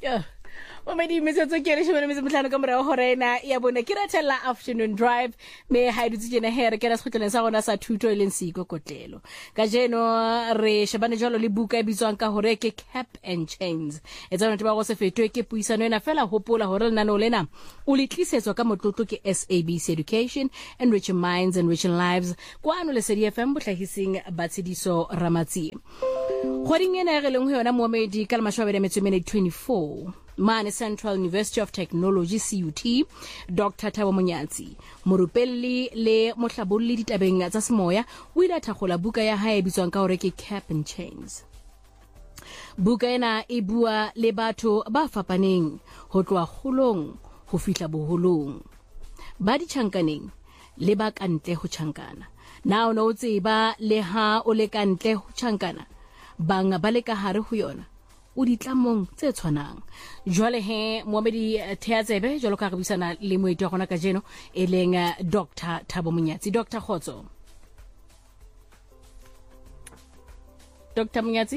Yeah. Omedi metsetso ke re shebana metso motlhano ka morao horena ya bona ke ratella afternoon drive me ha dutse jena here ke ra sekgotleng sa gona sa thuto e leng siko kotlelo ka jeno re shebane jalo le buka e bitswang ka hore ke Cap and Chains e tsana ba go se fetwe ke puisano ena fela hopola hore le nano lena o le tlisetswa ka motlotlo ke SABC Education, Enriching Minds, Enriching Lives kwa no le CDFM bohlahising batsediso Ramatsi Khwading ena re leng ho yona moemedi ka le mashwabele metso 24 Mane Central University of Technology CUT Dr. Thabo Monyatsi morupelli le mohlabolli ditabeng tsa semoya o ile a thagola buka ya hae bitswang ka hore ke Cap and Chains buka ena e bua le batho ba fapaneng ho tloa kgolong ho fihla boholong ba ditjhankaneng le ba kantle ho tjhankana na o no tseba le ha o le kantle ho tjhankana banga ba le ka hare ho yona o ditlamong tse tshwanang jwale he moemedi Theatsebe jwalo ka re buisana le moeti wa gona ka jeno e leng Dr. Thabo Monyatsi. Dr. Khotso. Dr. Monyatsi.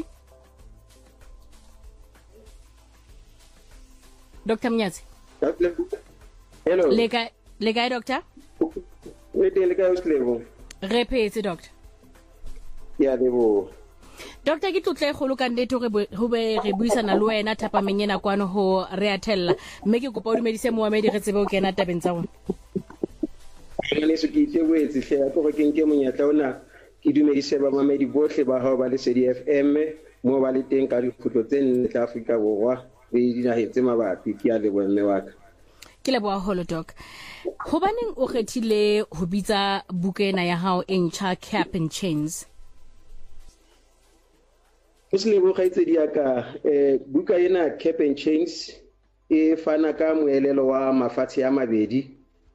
Dr. Monyatsi. Hello. Lega doctor? Lega uslebo. Repete doctor. Ya lebo. Doctor ke tlotle golo ka nnete go be re buisana le wena thapa menyena kwano ho re athella mme ke kopa o dumedise moemedi re tsebe o kena tabeng tsa rona le se ke itebetse hle go ke nke monyatla ona ke dumedise ba mamedi bohle ba hao ba le CDFM mo ba le teng ka dikgutlo tse nne tsa Afrika Borwa le dinaheng tse mabapi ke a leboha mme wa ka ke leboha holo doc hobaneng o kgethile ho bitsa buka ena ya hao e ntjha Cap and Chains Muslim go itse diaka buka ena Cap and Chains e fana ka moelelo wa mafatshe a mabedi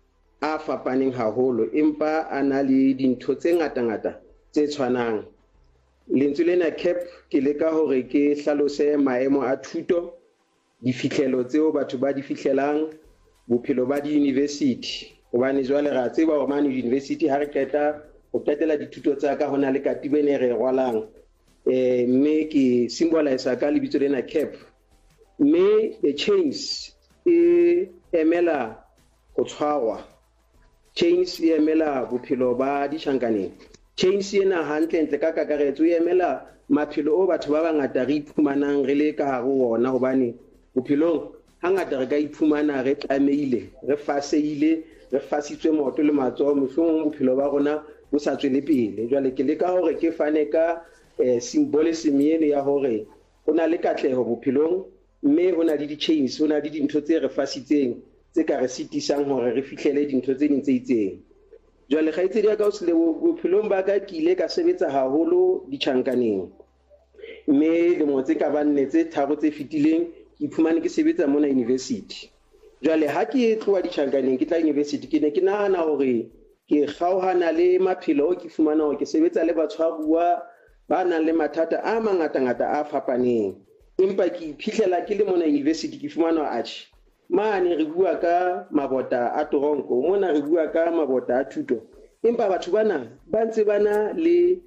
a fapaneng haholo empa ana le dintho tse ngata tse tshwanang lentswe lena cap ke le ka hore ke hlalose maemo a thuto difihlelo tseo batho ba di fihlelang bophelo ba di university hobane jwale ra tseba hore man university ha re qeta go qetela dithuto tsa ka hona le katibene re rwalang mme ke symbolize ka lebitso lena cap mme the chains e emela go tshwarwa chains e emela bophelo ba ditjhankaneng chains ena hantle ka kakaretso e emela maphelo o batho ba bangata re iphumanang re le ka hare wona hobane bophelong hangata re ka iphumana re tlameile re faseile re fasitswe moto le matsoho mohlomong bophelo ba rona bo sa tswele pele jwale ke le ka hore ke fane ka symbolism ene ya hore hona le katleho bophelong mme hona le di-chains hona le dintho tse re fasitseng tse ka re sitisang hore re fihlele dintho tse ding tse itseng jwale ga itse dia ka o se le bophelong ba ka ke ile ka sebetsa haholo ditjhankaneng mme le motse ka banne tse tharo tse fitileng ke iphumane ke sebetsa mona university jwale ha ke tloa ditjhankaneng ke tla university ke ne ke nahana hore ke kgaohana le maphelo o ke fumana hore ke sebetsa le batshwaruwa ba nang le mathata a mangata a fapaneng empa ke phihlela ke le mona university ke fumana atjhe mane re bua ka mabota a toronko mona re bua ka mabota a thuto empa batho bana ba ntse bana le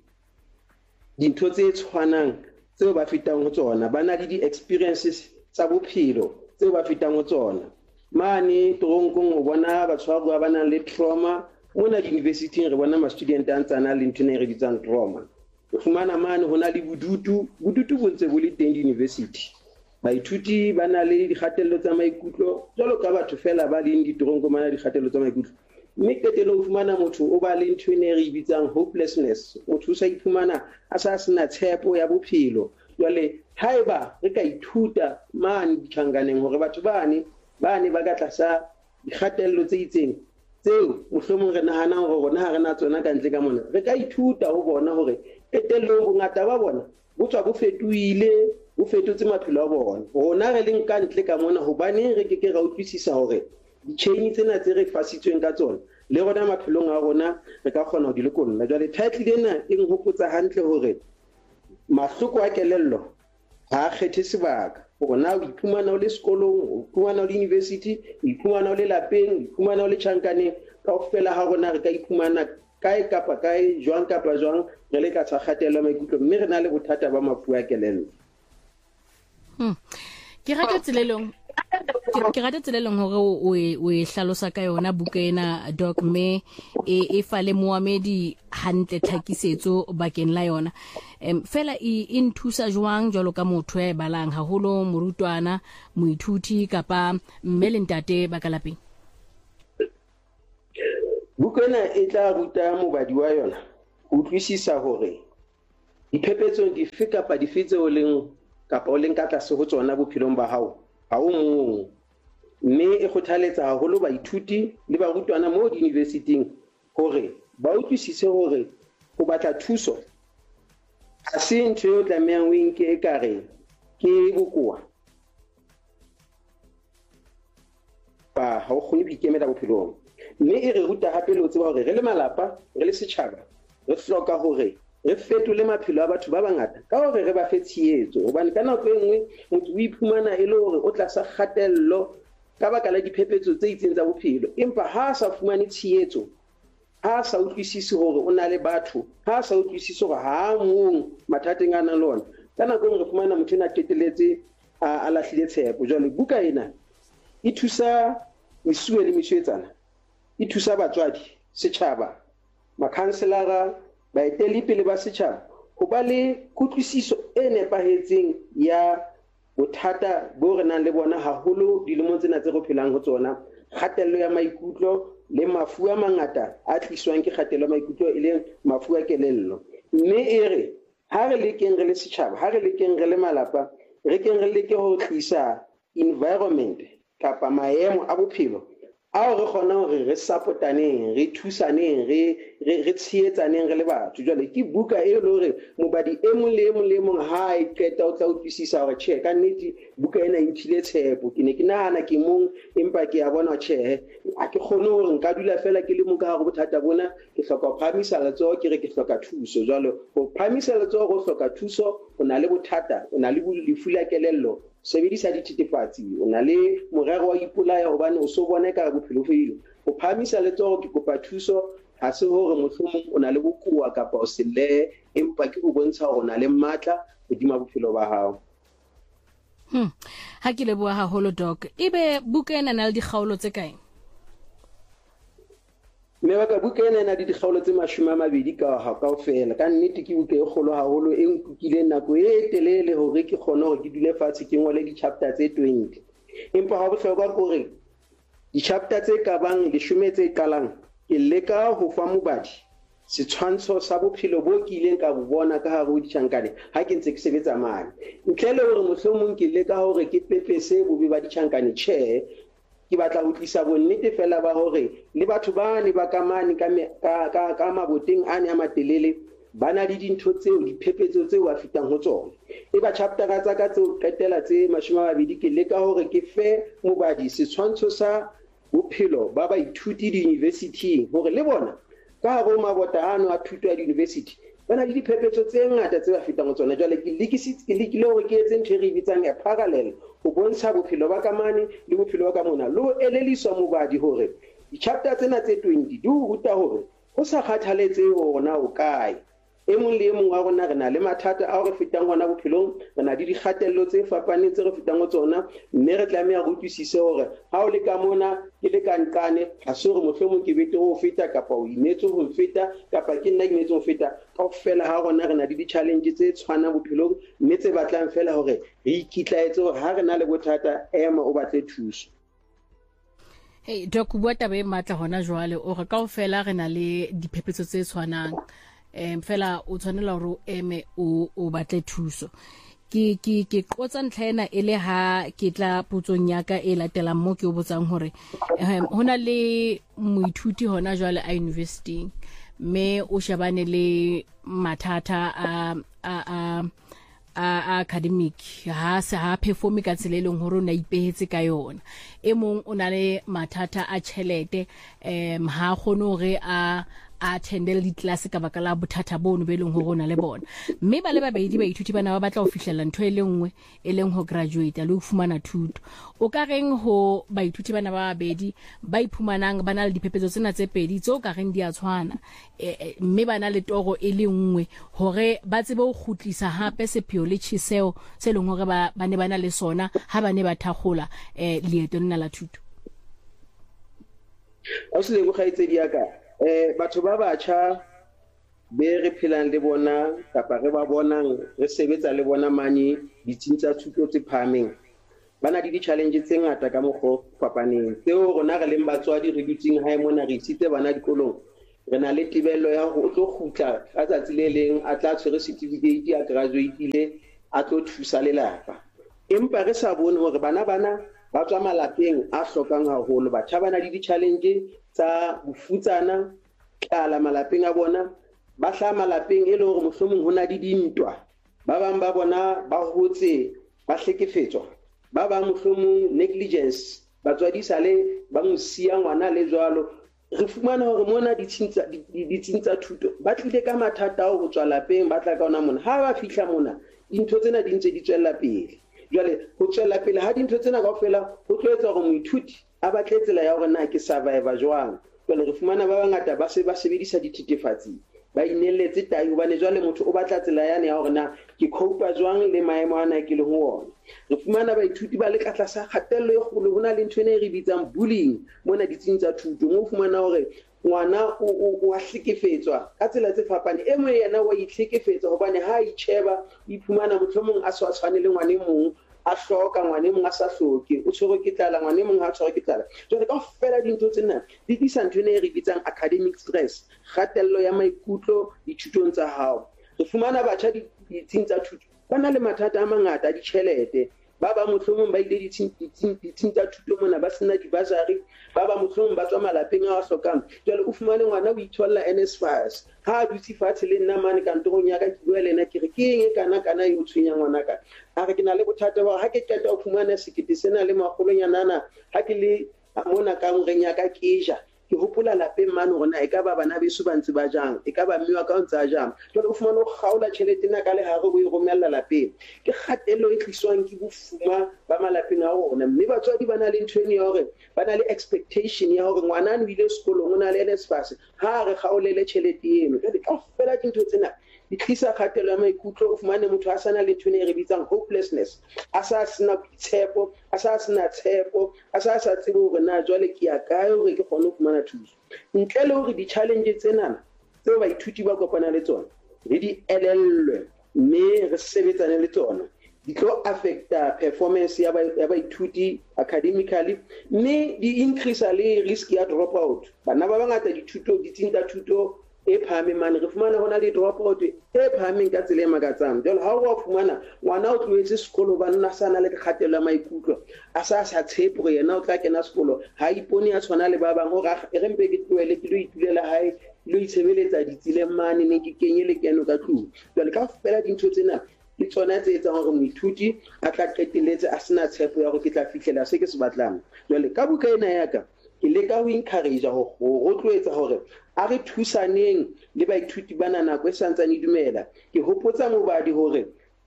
dintho tse tshwanang tseo ba fetang ho tsona bana le di-experiences tsa bophelo tseo ba fetang ho tsona mane toronko o bona batshwaruwa ba nang le trauma mona di-university re bona ma-student a ntsana le ntho ne re bitsang trauma fumana mane hona le bodutu bontse bo le teng university baithuti ba na le dikgatello tsa maikutlo jalo ka batho fela ba leng ditoronko mana dikgatello tsa maikutlo mme ketelo o fumana motho o ba le ntho ne re bitsang hopelessness motho sa iphumana a sa sena tshepo ya bophelo jwale haeba re ka ithuta mane ditjhankaneng hore batho bane ba ka tlasa dikgatello tse itseng tseo mohlomong re nahanang hore rona ha re na tsona ka ntle ka mona re ka ithuta ho bona hore etellong bongata ba bona bo tswa bo fetoile bo fetotse maphelo a bona rona re leng ka ntle ka mona hobane re ke ra utlwisisa hore di-chain tsena tse re fasitsweng ka tsona le rona maphelong a rona re ka kgona ho di lekolla jwale title ena e nghopotsa hantle hore mahloko a kelello ha a kgethe sebaka hore na o iphumana o le sekolong o iphumana o le university o iphumana o le lapeng o iphumana o le tjhankaneng kaofela ha rona re ka iphumana kae kapa kae jwang kapa jwang re le ka tshakgatela maikutlo mme re na le bothata ba mafu a kelello ke rata tselelong hore o e hlalosa ka yona buka ena Doc, me e fale moamedi hantle tlhakisetso bakeng la yona. Fela e nthusa jwang jwalo ka motho e balang haholo morutwana moithuti kapa mme le ntate ba ka lapeng? Buka ena e tla ruta mobadi wa yona ho utlwisisa hore diphephetso dife kapa dife tse o leng ka tlase ho tsona bophelong ba hao ha o mong, mme e kgothaletsa haholo baithuti le barutwana mo di-university-ing hore ba utlwisise hore ho batla thuso ha se ntho eo tlamehang o nke e kare ke bokoa ba ha o kgone ho ikemela bophelong. Mme e re ruta hape le ho tseba hore re le malapa re le setjhaba re hloka hore re fetole maphelo a batho ba bangata ka hore re ba fe tshehetso, hobane ka nako e nngwe motho o iphumana e le hore o tlasa kgatello ka baka la diphephetso tse itseng tsa bophelo, empa ha a sa fumane tshehetso, ha a sa utlwisise hore o na le batho, ha a sa utlwisise hore ha mong mathateng a nang le ona, ka nako e nngwe re fumana motho ena qeteletse a lahlile tshepo. Jwale buka ena e thusa mesuwe le mesuetsana, e thusa batswadi, setjhaba, makhanselara, baeteledipele ba setjhaba ho ba le kutlwisiso e nepahetseng ya bothata bo re nang le bona haholo dilemong tsena tse re phelang ho tsona, kgatello ya maikutlo le mafu a mangata a tliswang ke kgatello ya maikutlo e leng mafu a kelello. Mme e re ha re lekeng re le setjhaba, ha re lekeng re le malapa, re keng re leke ho tlisa environment kapa maemo a bophelo ao re kgona hore re supportaneng, re thusaneng, re tshehetsaneng re le batho. Jwale ke buka e le hore mobadi e mong le mong ha e qeta o tla utlwisisa hore tjhe, ka nnete buka ena e nthile tshepo, ke ne ke nahana ke mong empa ke a bona tjhe a ke kgone hore nka dula fela ke le mong ka hare bothata bona, ke hloka ho phamisa letsoho ke re ke hloka thuso. Jwale ho phamisa letsoho go hloka thuso, o na le bothata, o na le lefu la kelello, sebedisa dithethefatsi, o na le morero wa ipolaya hobane o so bona ka bophelo felo, ho phamisa letsoho ke kopa thuso ha se hore mohlomong o na le bokoa kapa o sele, empa ke o bontsha hore o na le matla hodima bophelo ba hao. Ha ke leboha haholo Doc. Ebe buka ena na le dikgaolo tse kae? Mme baka buka ena na le dikgaolo tse 20 kaofela. Ka nnete ke buka e kgolo haholo e nkukileng nako e telele hore ke kgone hore ke dule fatshe ke ngole di-chapter tse 20. Empa ha bohlokwa hore di-chapter tse ka bang 10 tse qalang ke leka ho fa mobadi setshwantsho sa bophelo bo ke ileng ka bo bona ka hare ho ditjhankane ha ke ntse ke sebetsa mane, ntle le hore mohlomong ke leka hore ke pepese bobe ba ditjhankane. Tjhe, ke batla ho tlisa bonnete fela ba hore le batho ba ne ba kamane ka maboteng ane a matelele ba na le dintho tseo, diphephetso tseo ba fitang ho tsona. E ba chaptera tsa ka tseo qetela tse 20 ke leka hore ke fe mobadi setshwantsho sa bophelo ba baithuti di-university hore le bona ka hare ho mabota ano a thuto ya di-university ba na le diphephetso tse ngata tse ba fitang ho tsona. Jwale ke lekile hore ke etse ntho e re bitsang a parallel ho bontsha bophelo ba kamane le bophelo ba ka mona, le ho eleliswa mobadi hore di-chapter tsena tse 20 di ho ruta hore ho sa kgathaletse hona o kae, e mong le e mong wa rona re na le mathata ao re fetang hona bophelong, re na le dikgatello tse fapaneng tse re fetang ho tsona, mme re tlameha re utlwisise hore ha o le ka mona ke le ka nqane ha se hore mohlomong ke betere ho feta kapa o imetse ho feta kapa ke nna ke imetse ho feta. Kaofela ha rona re na le di-challenge tse tshwanang bophelong, mme tse batlang fela hore re ikitlaetse hore ha re na le bothata ema o batle thuso. Hey Doc, bua taba e matla hona jwale o re kaofela re na le diphephetso tse tshwanang, fela o tshwanela hore o eme o batle thuso. Ke qotsa ntlha ena e le ha ke tla potsong ya ka e latelang mo ke o botsang hore hona le moithuti hona jwale a university, mme o shebane le mathata a academic, ha perform ka tseleleng hore o na ipehetse ka yona. E mong o na le mathata a tjhelete, ha kgone hore a a attendele di-class ka baka la bothata bono be leng ho rona le bona mme ba le babedi ba ithuti bana ba batla ho fihlella ntho e le nngwe e leng ho graduate le ho fumana thuto o ka reng ho ba ithuti bana ba babedi ba iphumanang bana le diphephetso tsena tse pedi tseo ka reng di a tshwana mme bana le toro e le nngwe hore ba tsebe ho khutlisa hape sepheo le tjheseo se leng hore ba ne bana le sona ha ba ne ba thakgola leeto lena la thuto a se le go gaitsedi ya ka batho ba batjha be re phelang le bona kapa re ba bonang re sebetsa le bona mane ditsing tsa thuto tse phahameng bana di challenge tse ngata ka mokgo fapaneng tseo rona re leng batswadi re dutsing hae mona re isitse bana dikolong re na le tebello ya go tlo khutla ka tsatsi le leng a tla tshwere certificate ya graduate a tlo thusa lelapa empa re sa bone hore bana ba tswa malapeng a hlokang haholo batjha bana di challenge tsa bofutsana kala malapeng a bona ba hla malapeng e le hore mohlomong hona di dintwa ba bang ba bona ba hotse ba hlekefetswa ba bang mohlomong negligence batswadi sale ba mosia ngwana le jwalo re fumana hore mona ditshintsa thuto ba tlile ka mathata ho tswa lapeng ba tla ka ona mona ha ba fihla mona dintho tsena di ntse di tswella pele jwale ho tswella pele ha dintho tsena kaofela ho tloetsa hore moithuti a batle tsela ya hore na ke survivor jwang jwale re fumana ba bangata ba se ba sebedisa dithethefatsi ba inelletse tai hobane jwale motho o batla tsela yane ya hore na ke cope jwang le maemo ana ke le ho ona re fumana baithuti ba le ka tlasa kgatello e kgolo hona le ntho e re bitsang bullying mona ditsing tsa thuto mo fumana hore ngwana o a hlekefetswa ka tsela tse fapane e mong yena wa ihlekefetsa hobane ha itsheba iphumana mohlomong a tshwane le ngwane mong a hloka ngwane mong a sa hloke o tshwere ke tlala ngwane mong ha tshwere ke tlala jwale ka fela dintho tsena di tlisa ntho e re bitsang academic stress kgatello ya maikutlo dithutong tsa hao re fumana batjha ditsing tsa thuto ba na le mathata a mangata a ditjhelete ba ba mohlomong ba ile ditsing tsa thuto mona ba sena dibasari ba ba mohlomong ba tswa malapeng a hlokang jwale o fumane ngwana o itholla NSFAS ha a dutse fatshe le nna mane kantorong ya ka ke bua le ena ke re ke eng kana yo tshwenya ngwana ka a re ke na le bothata ba ha ke qeta ho fumana sekete sena le makgolonyanana ha ke le mona ka ngoreng ya ka ke ja ke hopola lapeng mane hore na e ka ba bana beso ba ntse ba jang e ka ba mme wa ka o ntse a jang jwale o fumana o kgaola tjhelete na ka le hare o e romella lapeng ke kgatello e tliswang ke bofuma ba malapeng a rona mme batswadi ba na le ntho ene ya hore ba na le expectation ya hore ngwana o ile sekolong o na le NSFAS ha re kgaolele tjhelete eno jwale ka fela dintho tsena di tlisa kgatello ya maikutlo o fumane motho a sana le ntho e re bitsang hopelessness a sa sena boitshepo a sa sena tshepo a sa tsebe hore na jwale ke ya kae hore ke kgone ho fumana thuso ntle le hore di-challenge tsena tseo baithuti ba kopana le tsona re di elellwe mme re sebetsane le tsona di tlo affecta performance ya baithuti academically mme di increase le risk ya drop out bana ba bangata ditsing tsa thuto e phahameng mane re fumana hona le drop out e phahameng ka tsela e makatsang jwale ha o fumana ngwana o tloetse sekolo ba nna sana le kgatello ya maikutlo a sa tshepe hore yena o tla kena sekolo ha ipone a tshwana le ba bang hore re mpe ke tloele ke lo itulela hae lo itshebeletsa ditseleng mane ne ke kenye le keno ka tlung jwale ka fela dintho tsena di tsona tse etsang hore moithuti a tla qetelletse a sena tshepo ya hore ke tla fihlela se ke se batlang jwale ka buka ena ya ka ke leka ho encourage ho rotloetsa hore a re thusaneng le baithuti bana nako e santsane dumela ke hopotsa mobadi hore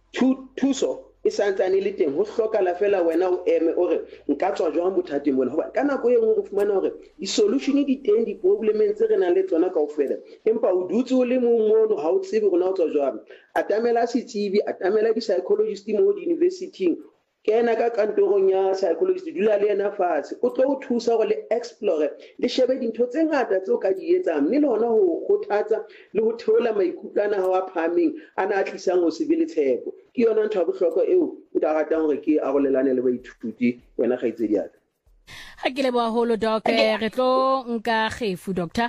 thuso e santsane le teng ho hlokala fela wena o eme ore nka tswa jwang bothateng bona hoba ka nako e nngwe re fumana hore di-solution di teng di-problemeng tse re nang le tsona kaofela empa o dutse o le mong mono ha o tsebe rona o tswa jwang atamela setsebi atamela di-psychologist mo di-universityng kena ka kantorong ya psychologist dula le yena fatshe o tlo o thusa hore le explore le shebe dintho tse ngata tseo ka di etsang mme le hona ho kgothatsa le ho theola maikutlwana ha wa phameng ana a tlisang ho se be le tshepo ke yona ntho ya bohlokwa eo o tla ratang hore ke arolelane le baithuti wena kgaitsedi ya ka ha ke leboha holo doc re tlo nka kgefu doctor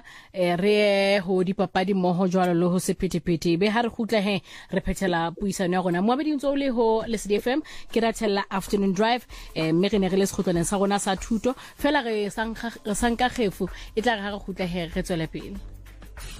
re ho dipapadi mmoho jwalo le ho sephetephete be ha re khutla he re phethela puisano ya rona moabedi ntso le ho Lesedi FM ke ratella afternoon drive mme re ne re le sekhutlwaneng sa rona sa thuto fela re sanka kgefu e tla re ha re khutla he re tswele pele